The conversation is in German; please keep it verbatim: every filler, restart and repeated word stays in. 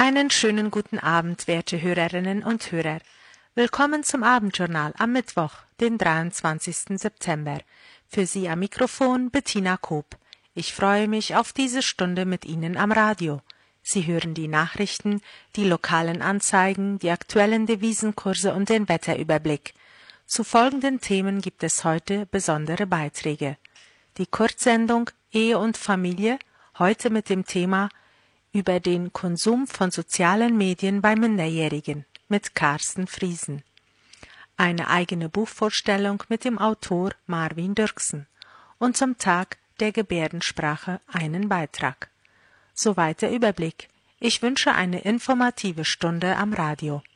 Einen schönen guten Abend, werte Hörerinnen und Hörer. Willkommen zum Abendjournal am Mittwoch, den dreiundzwanzigsten September. Für Sie am Mikrofon Bettina Koop. Ich freue mich auf diese Stunde mit Ihnen am Radio. Sie hören die Nachrichten, die lokalen Anzeigen, die aktuellen Devisenkurse und den Wetterüberblick. Zu folgenden Themen gibt es heute besondere Beiträge. Die Kurzsendung Ehe und Familie, heute mit dem Thema über den Konsum von sozialen Medien bei Minderjährigen mit Carsten Friesen. Eine eigene Buchvorstellung mit dem Autor Marvin Dirksen und zum Tag der Gebärdensprache einen Beitrag. Soweit der Überblick. Ich wünsche eine informative Stunde am Radio.